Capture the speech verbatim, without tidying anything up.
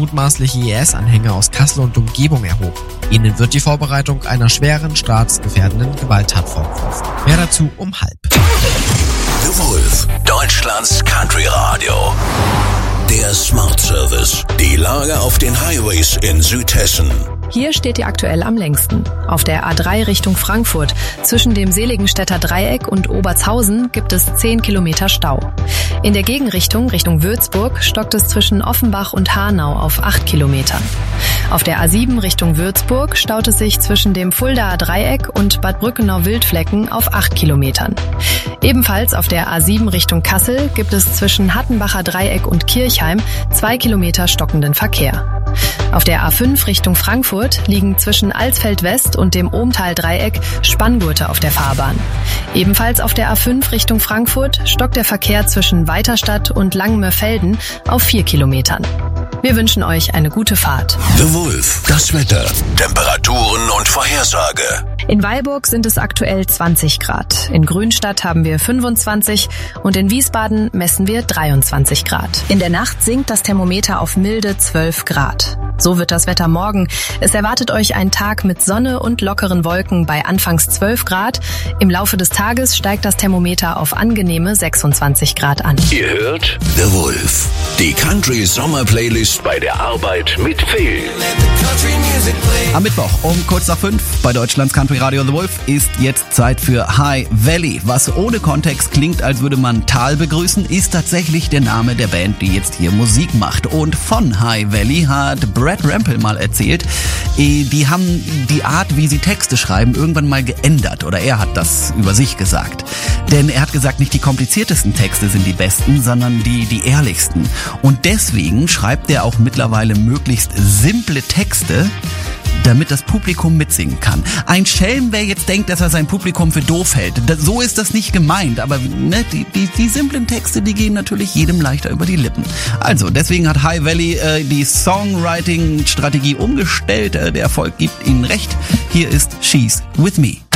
mutmaßliche I S-Anhänger aus Kassel und Umgebung erhoben. Ihnen wird die Vorbereitung einer schweren, staatsgefährdenden Gewalttat vorgeworfen. Mehr dazu um halb. The Wolf, Deutschlands Country Radio. Der Smart Service. Die Lage auf den Highways in Südhessen. Hier steht ihr aktuell am längsten. Auf der A drei Richtung Frankfurt. Zwischen dem Seligenstädter Dreieck und Obertshausen gibt es zehn Kilometer Stau. In der Gegenrichtung, Richtung Würzburg, stockt es zwischen Offenbach und Hanau auf acht Kilometern. Auf der A sieben Richtung Würzburg staut es sich zwischen dem Fuldaer Dreieck und Bad Brückenau-Wildflecken auf acht Kilometern. Ebenfalls auf der A sieben Richtung Kassel gibt es zwischen Hattenbacher Dreieck und Kirchheim zwei Kilometer stockenden Verkehr. Auf der A fünf Richtung Frankfurt liegen zwischen Alsfeld West und dem Ohmtal-Dreieck Spanngurte auf der Fahrbahn. Ebenfalls auf der A fünf Richtung Frankfurt stockt der Verkehr zwischen Weiterstadt und Langenmörfelden auf vier Kilometern. Wir wünschen euch eine gute Fahrt. The Wolf, das Wetter, Temperaturen und Vorhersage. In Weilburg sind es aktuell zwanzig Grad. In Grünstadt haben wir fünfundzwanzig und in Wiesbaden messen wir dreiundzwanzig Grad. In der Nacht sinkt das Thermometer auf milde zwölf Grad. So wird das Wetter morgen. Es erwartet euch ein Tag mit Sonne und lockeren Wolken bei anfangs zwölf Grad. Im Laufe des Tages steigt das Thermometer auf angenehme sechsundzwanzig Grad an. Ihr hört The Wolf, die Country Sommer Playlist bei der Arbeit mit Phil. Am Mittwoch um kurz nach fünf bei Deutschlands Country Radio The Wolf ist jetzt Zeit für High Valley. Was ohne Kontext klingt, als würde man Tal begrüßen, ist tatsächlich der Name der Band, die jetzt hier Musik macht. Und von High Valley hat Brad Rampel mal erzählt, die haben die Art, wie sie Texte schreiben, irgendwann mal geändert. Oder er hat das über sich gesagt. Denn er hat gesagt, nicht die kompliziertesten Texte sind die besten, sondern die, die ehrlichsten. Und deswegen schreibt er auch mittlerweile möglichst simple Texte, damit das Publikum mitsingen kann. Ein Schelm, wer jetzt denkt, dass er sein Publikum für doof hält. Das, so ist das nicht gemeint, aber ne, die, die, die simplen Texte, die gehen natürlich jedem leichter über die Lippen. Also, deswegen hat High Valley äh, die Songwriting-Strategie umgestellt. Äh, der Erfolg gibt ihnen recht. Hier ist She's With Me.